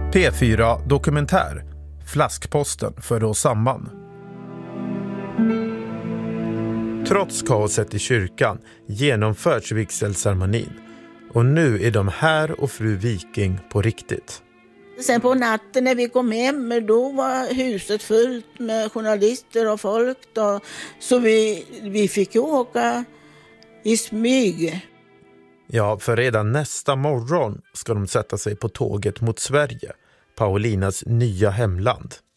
P4 Dokumentär. Flaskposten förde oss samman. Trots kaoset i kyrkan genomförs vigselceremonin. Och nu är de här och fru Viking på riktigt. Sen på natten när vi kom hem, då var huset fullt med journalister och folk. Då. Så vi fick ju åka i smyg. Ja, för redan nästa morgon ska de sätta sig på tåget mot Sverige, Paulinas nya hemland.